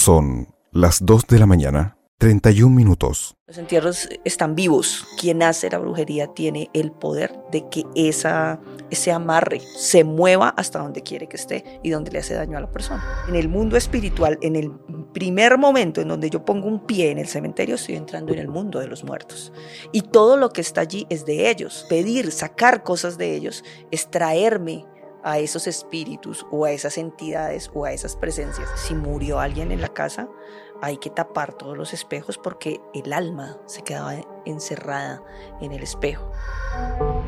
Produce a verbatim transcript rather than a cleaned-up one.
Son las dos de la mañana, treinta y un minutos. Los entierros están vivos. Quien hace la brujería tiene el poder de que esa, ese amarre se mueva hasta donde quiere que esté y donde le hace daño a la persona. En el mundo espiritual, en el primer momento en donde yo pongo un pie en el cementerio, estoy entrando en el mundo de los muertos. Y todo lo que está allí es de ellos. Pedir, sacar cosas de ellos, es traerme a esos espíritus o a esas entidades o a esas presencias. Si murió alguien en la casa, hay que tapar todos los espejos porque el alma se quedaba encerrada en el espejo.